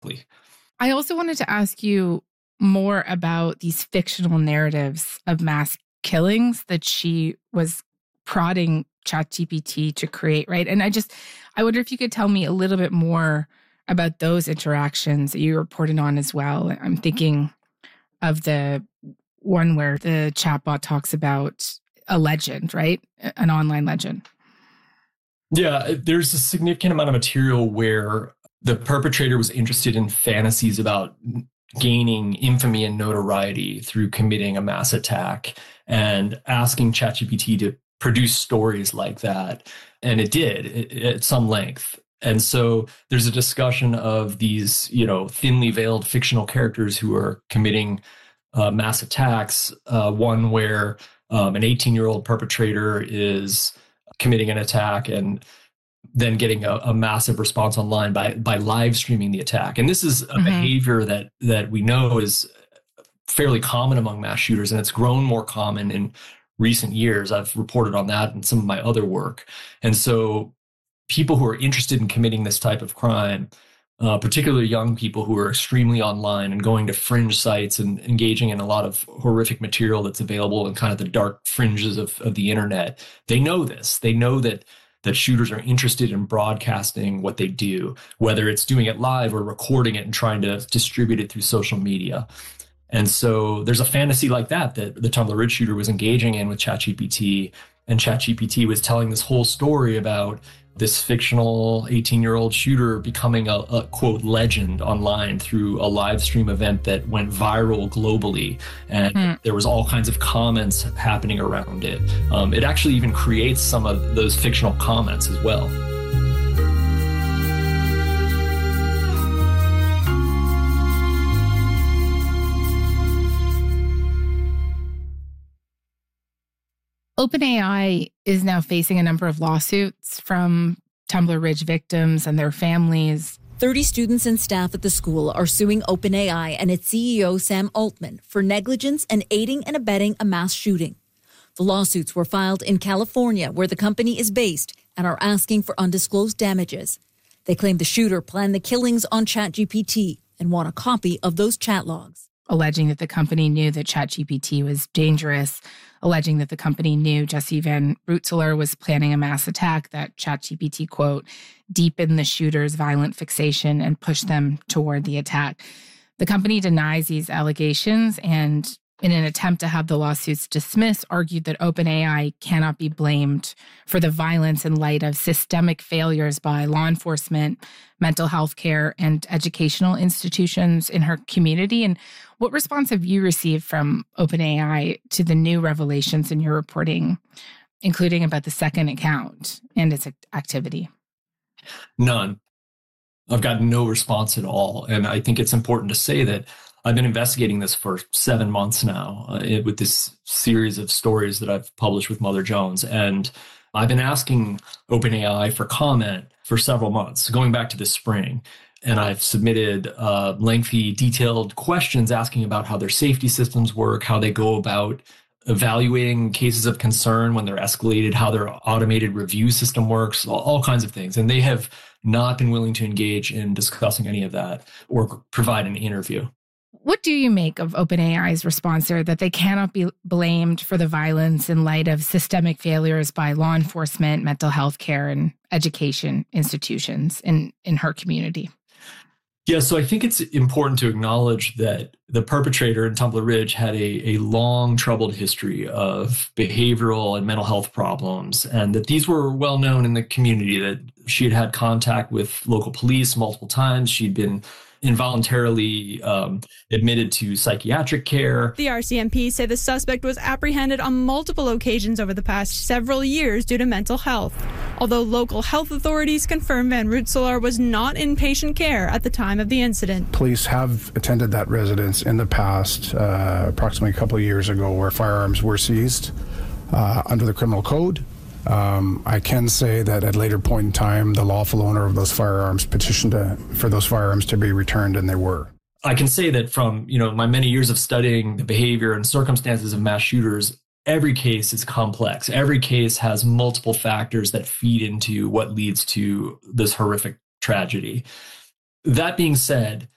quickly. I also wanted to ask you more about these fictional narratives of mass killings that she was prodding ChatGPT to create, right? And I wonder if you could tell me a little bit more about those interactions that you reported on as well. I'm thinking of the one where the chatbot talks about a legend, right? An online legend. Yeah, there's a significant amount of material where the perpetrator was interested in fantasies about gaining infamy and notoriety through committing a mass attack and asking ChatGPT to produce stories like that. And it did at some length. And so there's a discussion of these, thinly veiled fictional characters who are committing mass attacks. One where an 18-year-old perpetrator is committing an attack and then getting a massive response online by live streaming the attack. And this is a behavior that we know is fairly common among mass shooters, and it's grown more common in recent years. I've reported on that in some of my other work. And so people who are interested in committing this type of crime, particularly young people who are extremely online and going to fringe sites and engaging in a lot of horrific material that's available in kind of the dark fringes of the internet, they know this. They know that shooters are interested in broadcasting what they do, whether it's doing it live or recording it and trying to distribute it through social media. And so there's a fantasy like that the Tumbler Ridge shooter was engaging in with ChatGPT, and ChatGPT was telling this whole story about this fictional 18-year-old shooter becoming a quote legend online through a live stream event that went viral globally. And there was all kinds of comments happening around it. It actually even creates some of those fictional comments as well. OpenAI is now facing a number of lawsuits from Tumbler Ridge victims and their families. 30 students and staff at the school are suing OpenAI and its CEO, Sam Altman, for negligence and aiding and abetting a mass shooting. The lawsuits were filed in California, where the company is based, and are asking for undisclosed damages. They claim the shooter planned the killings on ChatGPT and want a copy of those chat logs. Alleging that the company knew that ChatGPT was dangerous, alleging that the company knew Jesse Van Rutzeler was planning a mass attack, that ChatGPT, quote, deepened the shooter's violent fixation and pushed them toward the attack. The company denies these allegations and, in an attempt to have the lawsuits dismissed, argued that OpenAI cannot be blamed for the violence in light of systemic failures by law enforcement, mental health care, and educational institutions in her community. And what response have you received from OpenAI to the new revelations in your reporting, including about the second account and its activity? None. I've gotten no response at all. And I think it's important to say that I've been investigating this for 7 months now with this series of stories that I've published with Mother Jones. And I've been asking OpenAI for comment for several months, going back to the spring. And I've submitted lengthy, detailed questions asking about how their safety systems work, how they go about evaluating cases of concern when they're escalated, how their automated review system works, all kinds of things. And they have not been willing to engage in discussing any of that or provide an interview. What do you make of OpenAI's response there that they cannot be blamed for the violence in light of systemic failures by law enforcement, mental health care, and education institutions in her community? Yeah, so I think it's important to acknowledge that the perpetrator in Tumbler Ridge had a long, troubled history of behavioral and mental health problems, and that these were well known in the community, that she had had contact with local police multiple times. She'd been involuntarily admitted to psychiatric care. The RCMP say the suspect was apprehended on multiple occasions over the past several years due to mental health. Although local health authorities confirm Van Rutzeler was not in patient care at the time of the incident. Police have attended that residence in the past, approximately a couple of years ago, where firearms were seized under the criminal code. I can say that at a later point in time, the lawful owner of those firearms petitioned for those firearms to be returned, and they were. I can say that from my many years of studying the behavior and circumstances of mass shooters, every case is complex. Every case has multiple factors that feed into what leads to this horrific tragedy. That being said,